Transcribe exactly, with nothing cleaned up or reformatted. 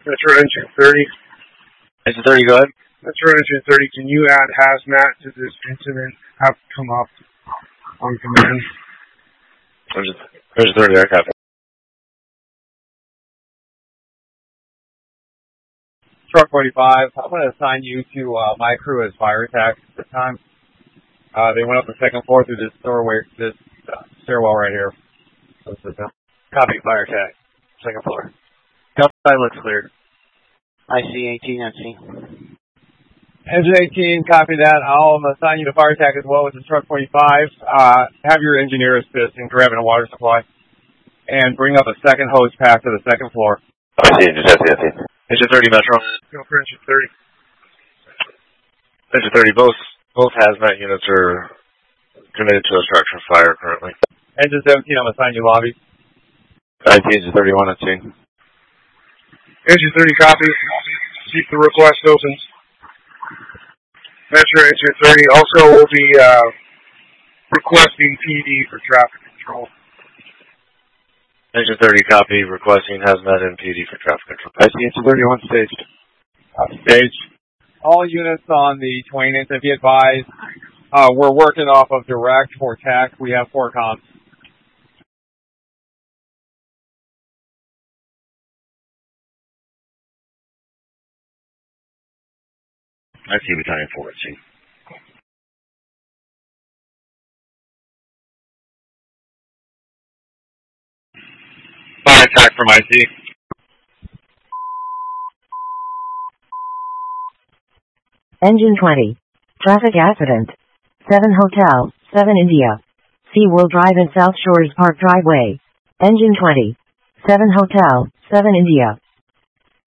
Metro Engine thirty. Engine thirty, go ahead. Metro Engine thirty, can you add hazmat to this incident? Have to come up on command. Engine thirty, I copy. Truck forty-five, I'm going to assign you to uh, my crew as fire attack this time. Uh, they went up the second floor through this doorway, this uh, stairwell right here. Copy, fire attack. Second floor. Outside looks clear. I C eighteen, I C. Engine eighteen, copy that. I'll assign you to fire attack as well with the truck forty-five. Uh, have your engineer assist in grabbing a water supply. And bring up a second hose pack to the second floor. I see, engine thirty, I see. Engine thirty, Metro. Go for Engine thirty. Engine thirty, both both hazmat units are committed to a structure fire currently. Engine seventeen, I'm assigning you lobby. I see, engine thirty-one, I see. Engine thirty, copy. Keep the request open. Metro Engine thirty also will be uh, requesting P D for traffic control. Engine thirty, copy, requesting hazmat and P D for traffic control. I see, engine thirty-one staged. Staged. All units on the Twain incident, be advised, uh, we're working off of direct for T A C. We have four comms. I see battalion four, I see. Fire attack from I C. Engine twenty. Traffic accident. seven Hotel, seven India. SeaWorld Drive in South Shores Park Driveway. Engine twenty. seven Hotel, seven India.